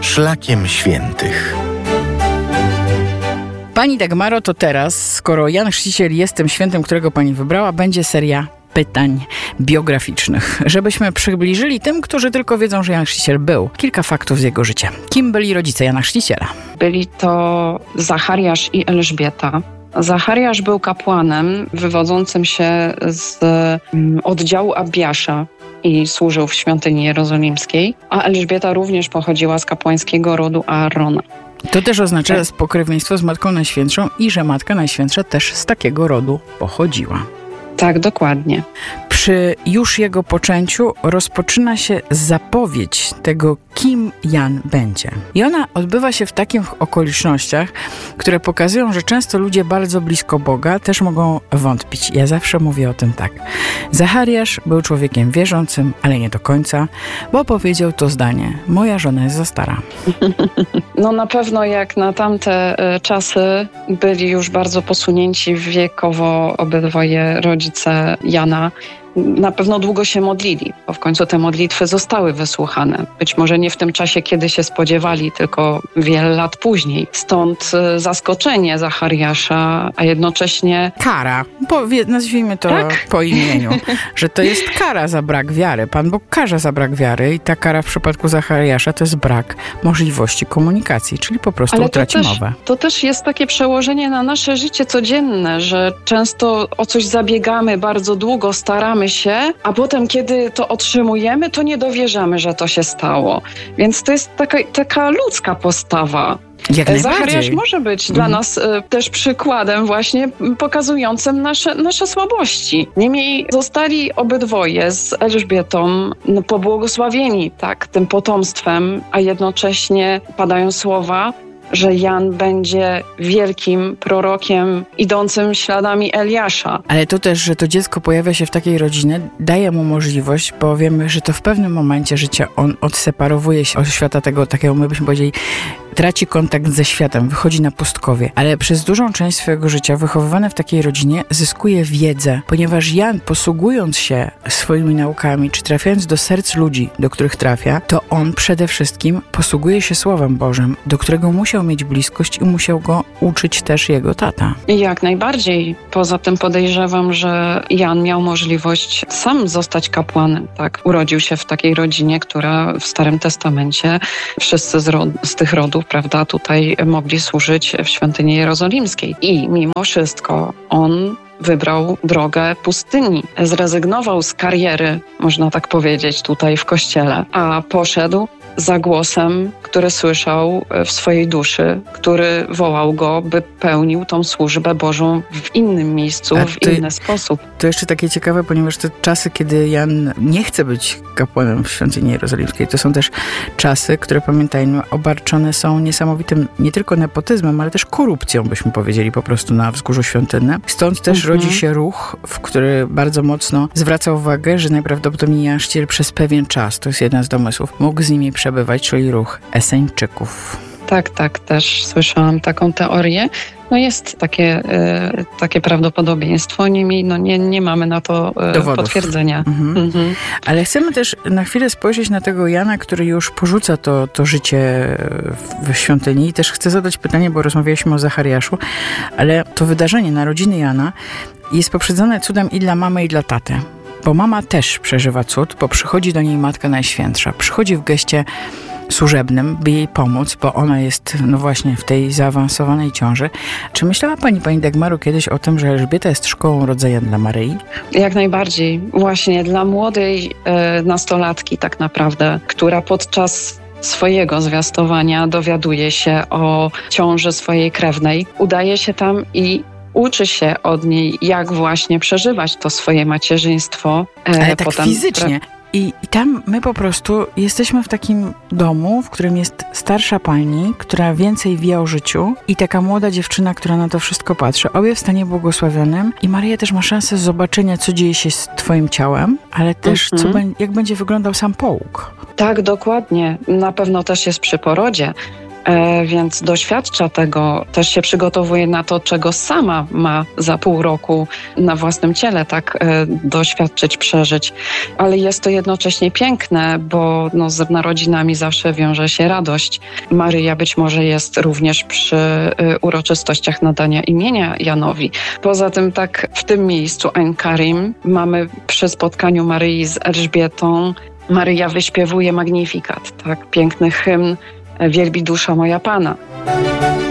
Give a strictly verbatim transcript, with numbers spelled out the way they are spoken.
Szlakiem Świętych. Pani Dagmaro, to teraz, skoro Jan Chrzciciel jest tym świętym, którego pani wybrała, będzie seria pytań biograficznych, żebyśmy przybliżyli tym, którzy tylko wiedzą, że Jan Chrzciciel był. Kilka faktów z jego życia. Kim byli rodzice Jana Chrzciciela? Byli to Zachariasz i Elżbieta. Zachariasz był kapłanem wywodzącym się z oddziału Abiasza i służył w świątyni jerozolimskiej, a Elżbieta również pochodziła z kapłańskiego rodu Aarona. To też oznacza spokrewieństwo z Matką Najświętszą i że Matka Najświętsza też z takiego rodu pochodziła. Tak, dokładnie. Przy już jego poczęciu rozpoczyna się zapowiedź tego, kim Jan będzie. I ona odbywa się w takich okolicznościach, które pokazują, że często ludzie bardzo blisko Boga też mogą wątpić. Ja zawsze mówię o tym tak. Zachariasz był człowiekiem wierzącym, ale nie do końca, bo powiedział to zdanie: moja żona jest za stara. No na pewno jak na tamte y, czasy byli już bardzo posunięci wiekowo obydwoje rodzice Jana. Na pewno długo się modlili, bo w końcu te modlitwy zostały wysłuchane. Być może nie w tym czasie, kiedy się spodziewali, tylko wiele lat później. Stąd zaskoczenie Zachariasza, a jednocześnie... Kara. Powie, nazwijmy to tak? po imieniu. Że to jest kara za brak wiary. Pan Bóg karze za brak wiary i ta kara w przypadku Zachariasza to jest brak możliwości komunikacji, czyli po prostu utraci mowę. To też jest takie przełożenie na nasze życie codzienne, że często o coś zabiegamy bardzo długo, staramy się, a potem, kiedy to otrzymujemy, to nie dowierzamy, że to się stało. Więc to jest taka, taka ludzka postawa. Zachariasz może być mhm. dla nas y, też przykładem właśnie pokazującym nasze, nasze słabości. Niemniej zostali obydwoje z Elżbietą no, pobłogosławieni tak, tym potomstwem, a jednocześnie padają słowa, że Jan będzie wielkim prorokiem idącym śladami Eliasza. Ale to też, że to dziecko pojawia się w takiej rodzinie, daje mu możliwość, bo wiemy, że to w pewnym momencie życia on odseparowuje się od świata tego, takiego, my byśmy powiedzieli, traci kontakt ze światem, wychodzi na pustkowie, ale przez dużą część swojego życia wychowywany w takiej rodzinie zyskuje wiedzę, ponieważ Jan, posługując się swoimi naukami, czy trafiając do serc ludzi, do których trafia, to on przede wszystkim posługuje się Słowem Bożym, do którego musiał mieć bliskość i musiał go uczyć też jego tata. Jak najbardziej. Poza tym podejrzewam, że Jan miał możliwość sam zostać kapłanem. Tak? Urodził się w takiej rodzinie, która w Starym Testamencie wszyscy z, rod- z tych rodów, prawda, tutaj mogli służyć w świątyni jerozolimskiej. I mimo wszystko on wybrał drogę pustyni. Zrezygnował z kariery, można tak powiedzieć, tutaj w kościele, a poszedł za głosem, który słyszał w swojej duszy, który wołał go, by pełnił tą służbę Bożą w innym miejscu, a w to, inny sposób. To jeszcze takie ciekawe, ponieważ te czasy, kiedy Jan nie chce być kapłanem w świątyni jerozolimskiej, to są też czasy, które, pamiętajmy, obarczone są niesamowitym nie tylko nepotyzmem, ale też korupcją, byśmy powiedzieli, po prostu na wzgórzu świątynnym. Stąd też mhm. rodzi się ruch, w który bardzo mocno zwraca uwagę, że najprawdopodobniej Jan Chrzciciel przez pewien czas, to jest jeden z domysłów, mógł z nimi przebywać, czyli ruch Eseńczyków. Tak, tak, też słyszałam taką teorię. No jest takie, y, takie prawdopodobieństwo, niemniej no nie, nie mamy na to y, potwierdzenia. Mhm. Mhm. Ale chcemy też na chwilę spojrzeć na tego Jana, który już porzuca to, to życie w, w świątyni i też chcę zadać pytanie, bo rozmawialiśmy o Zachariaszu, ale to wydarzenie narodziny Jana jest poprzedzone cudem i dla mamy, i dla taty. Bo mama też przeżywa cud, bo przychodzi do niej Matka Najświętsza. Przychodzi w geście służebnym, by jej pomóc, bo ona jest, no właśnie, w tej zaawansowanej ciąży. Czy myślała pani, pani Dagmaro, kiedyś o tym, że Elżbieta jest szkołą rodzenia dla Maryi? Jak najbardziej. Właśnie dla młodej e, nastolatki tak naprawdę, która podczas swojego zwiastowania dowiaduje się o ciąży swojej krewnej. Udaje się tam i uczy się od niej, jak właśnie przeżywać to swoje macierzyństwo. E, Ale tak potem fizycznie. I, I tam my po prostu jesteśmy w takim domu, w którym jest starsza pani, która więcej wie o życiu i taka młoda dziewczyna, która na to wszystko patrzy. Obie w stanie błogosławionym i Maryja też ma szansę zobaczenia, co dzieje się z twoim ciałem, ale też mhm. co, jak będzie wyglądał sam połóg. Tak, dokładnie. Na pewno też jest przy porodzie. e, więc doświadcza tego, też się przygotowuje na to, czego sama ma za pół roku na własnym ciele, tak e, doświadczyć, przeżyć. Ale jest to jednocześnie piękne, bo no, z narodzinami zawsze wiąże się radość. Maryja być może jest również przy e, uroczystościach nadania imienia Janowi. Poza tym tak w tym miejscu Ein Karim mamy przy spotkaniu Maryi z Elżbietą, Maryja wyśpiewuje Magnifikat, tak? Piękny hymn Wielbi dusza moja Pana.